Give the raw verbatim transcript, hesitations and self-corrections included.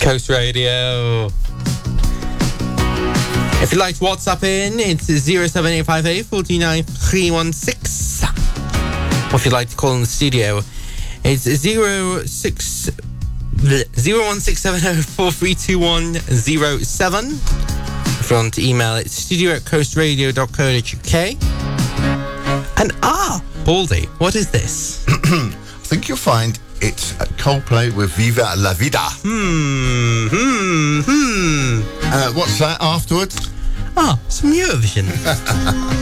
Coast Radio. If you'd like to WhatsApp in, it's zero seven eight five eight, four nine three one six. Or if you'd like to call in the studio, it's zero six zero one six seven zero four three two one zero seven. If you want to email, it's studio at coastradio dot co dot uk. And ah, Baldy, what is this? I think you'll find it's Coldplay with Viva La Vida. Hmm, hmm, hmm. Uh, what's that afterwards? Ah, some Eurovision.